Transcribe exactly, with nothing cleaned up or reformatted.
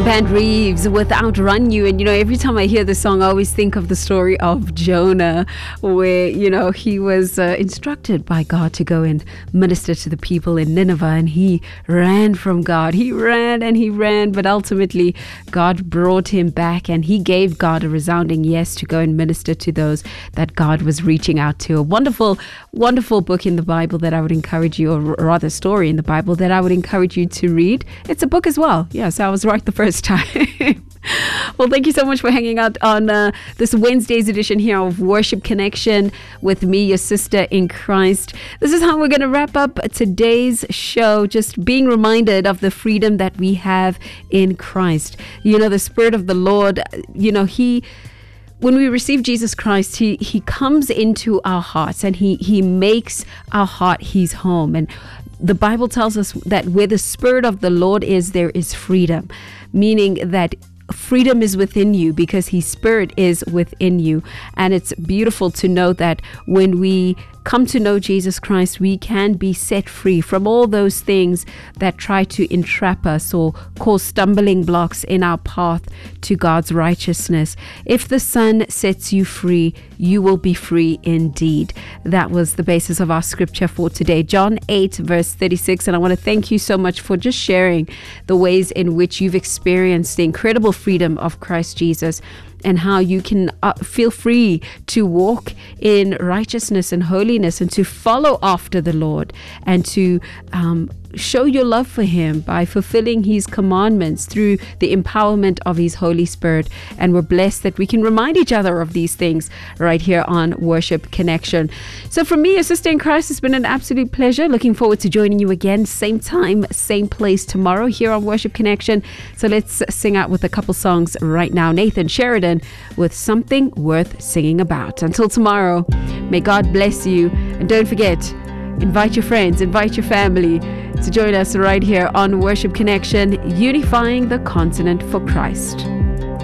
band Reeves with Outrun You. And you know, every time I hear this song, I always think of the story of Jonah, where, you know, he was uh, instructed by God to go and minister to the people in Nineveh, and he ran from God. He ran and he ran, but ultimately God brought him back, and he gave God a resounding yes to go and minister to those that God was reaching out to. A wonderful, wonderful book in the Bible that I would encourage you, or rather story in the Bible that I would encourage you to read. It's a book as well. Yes, I was right the first time. Well, thank you so much for hanging out on uh, this Wednesday's edition here of Worship Connection with me, your sister in Christ. This is how we're going to wrap up today's show, just being reminded of the freedom that we have in Christ. You know, the Spirit of the Lord, you know, He... when we receive Jesus Christ, he he comes into our hearts, and he he makes our heart his home. And the Bible tells us that where the Spirit of the Lord is, there is freedom, meaning that freedom is within you because his Spirit is within you. And it's beautiful to know that when we come to know Jesus Christ, we can be set free from all those things that try to entrap us or cause stumbling blocks in our path to God's righteousness. If the Son sets you free, you will be free indeed. That was the basis of our scripture for today, John eight verse thirty-six. And I want to thank you so much for just sharing the ways in which you've experienced the incredible freedom of Christ Jesus, and how you can uh, feel free to walk in righteousness and holiness, and to follow after the Lord, and to um, show your love for him by fulfilling his commandments through the empowerment of his Holy Spirit. And we're blessed that we can remind each other of these things right here on Worship Connection. So from me, your sister in Christ, it's been an absolute pleasure. Looking forward to joining you again, same time, same place tomorrow here on Worship Connection. So let's sing out with a couple songs right now. Nathan Sheridan with Something Worth Singing About. Until tomorrow, may God bless you. And don't forget, invite your friends, invite your family to join us right here on Worship Connection, unifying the continent for Christ.